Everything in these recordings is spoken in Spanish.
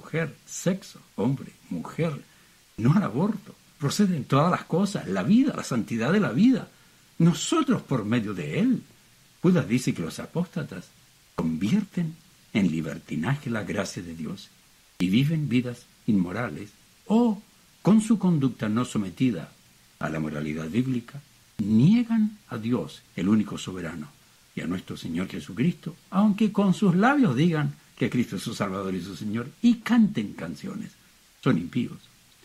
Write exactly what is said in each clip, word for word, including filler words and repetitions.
mujer, sexo, hombre, mujer, no al aborto. Proceden todas las cosas, la vida, la santidad de la vida. Nosotros por medio de él. Judas dice que los apóstatas convierten en libertinaje la gracia de Dios y viven vidas inmorales o, con su conducta no sometida a la moralidad bíblica, niegan a Dios, el único soberano, y a nuestro Señor Jesucristo, aunque con sus labios digan que Cristo es su Salvador y su Señor, y canten canciones. Son impíos.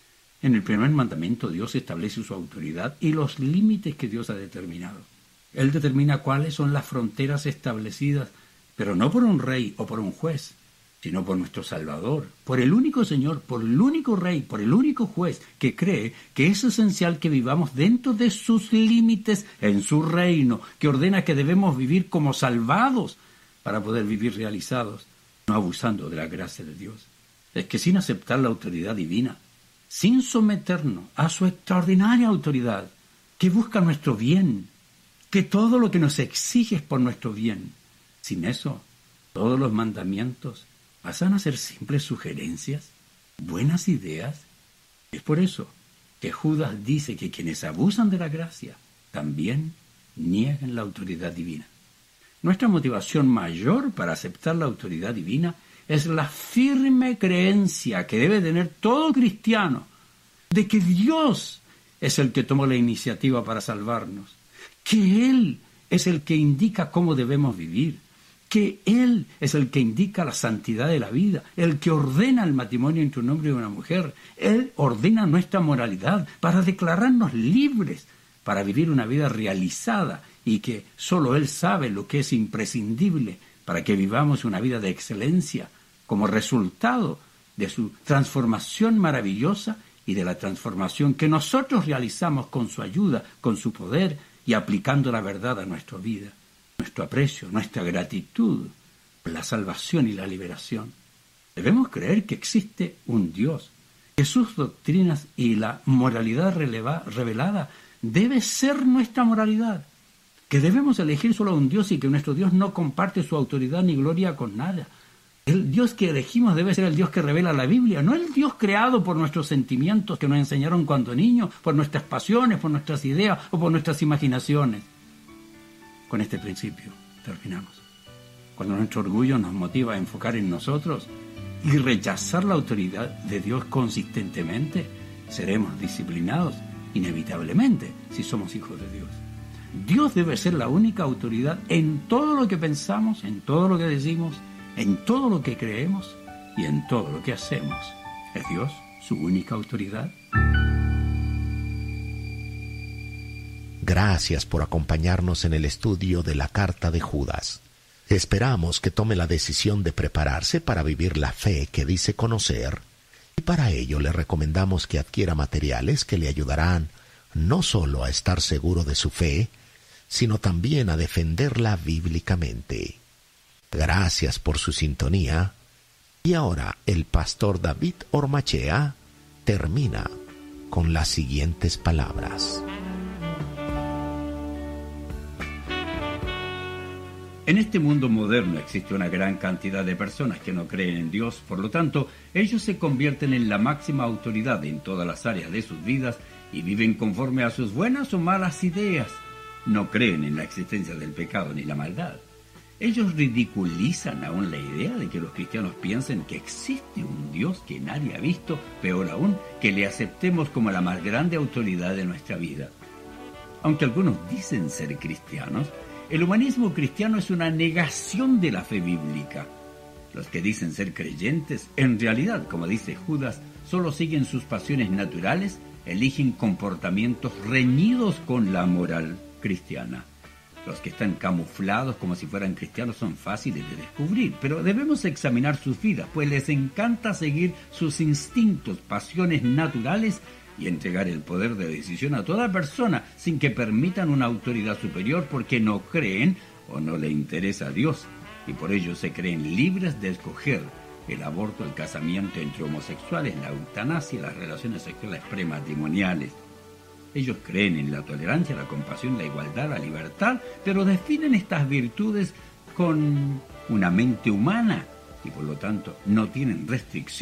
En el primer mandamiento Dios establece su autoridad y los límites que Dios ha determinado. Él determina cuáles son las fronteras establecidas, pero no por un rey o por un juez, sino por nuestro Salvador, por el único Señor, por el único Rey, por el único juez que cree que es esencial que vivamos dentro de sus límites en su reino, que ordena que debemos vivir como salvados para poder vivir realizados, no abusando de la gracia de Dios. Es que sin aceptar la autoridad divina, sin someternos a su extraordinaria autoridad, que busca nuestro bien, que todo lo que nos exige es por nuestro bien, sin eso, todos los mandamientos pasan a ser simples sugerencias, buenas ideas. Es por eso que Judas dice que quienes abusan de la gracia también niegan la autoridad divina. Nuestra motivación mayor para aceptar la autoridad divina es la firme creencia que debe tener todo cristiano de que Dios es el que tomó la iniciativa para salvarnos, que Él es el que indica cómo debemos vivir, que Él es el que indica la santidad de la vida, el que ordena el matrimonio entre un hombre y una mujer. Él ordena nuestra moralidad para declararnos libres, para vivir una vida realizada, y que solo Él sabe lo que es imprescindible para que vivamos una vida de excelencia como resultado de su transformación maravillosa y de la transformación que nosotros realizamos con su ayuda, con su poder y aplicando la verdad a nuestra vida. Nuestro aprecio, nuestra gratitud por la salvación y la liberación. Debemos creer que existe un Dios, que sus doctrinas y la moralidad releva, revelada debe ser nuestra moralidad, que debemos elegir solo a un Dios y que nuestro Dios no comparte su autoridad ni gloria con nada. El Dios que elegimos debe ser el Dios que revela la Biblia, no el Dios creado por nuestros sentimientos que nos enseñaron cuando niños, por nuestras pasiones, por nuestras ideas o por nuestras imaginaciones. Con este principio terminamos. Cuando nuestro orgullo nos motiva a enfocar en nosotros y rechazar la autoridad de Dios consistentemente, seremos disciplinados inevitablemente si somos hijos de Dios. Dios debe ser la única autoridad en todo lo que pensamos, en todo lo que decimos, en todo lo que creemos y en todo lo que hacemos. ¿Es Dios su única autoridad? Gracias por acompañarnos en el estudio de la Carta de Judas. Esperamos que tome la decisión de prepararse para vivir la fe que dice conocer, y para ello le recomendamos que adquiera materiales que le ayudarán no solo a estar seguro de su fe, sino también a defenderla bíblicamente. Gracias por su sintonía, y ahora el pastor David Ormachea termina con las siguientes palabras. En este mundo moderno existe una gran cantidad de personas que no creen en Dios, por lo tanto, ellos se convierten en la máxima autoridad en todas las áreas de sus vidas y viven conforme a sus buenas o malas ideas. No creen en la existencia del pecado ni la maldad. Ellos ridiculizan aún la idea de que los cristianos piensen que existe un Dios que nadie ha visto, peor aún, que le aceptemos como la más grande autoridad de nuestra vida. Aunque algunos dicen ser cristianos, el humanismo cristiano es una negación de la fe bíblica. Los que dicen ser creyentes, en realidad, como dice Judas, solo siguen sus pasiones naturales, eligen comportamientos reñidos con la moral cristiana. Los que están camuflados como si fueran cristianos son fáciles de descubrir, pero debemos examinar sus vidas, pues les encanta seguir sus instintos, pasiones naturales y entregar el poder de decisión a toda persona sin que permitan una autoridad superior porque no creen o no le interesa a Dios, y por ello se creen libres de escoger el aborto, el casamiento entre homosexuales, la eutanasia y las relaciones sexuales prematrimoniales. Ellos creen en la tolerancia, la compasión, la igualdad, la libertad, pero definen estas virtudes con una mente humana y por lo tanto no tienen restricciones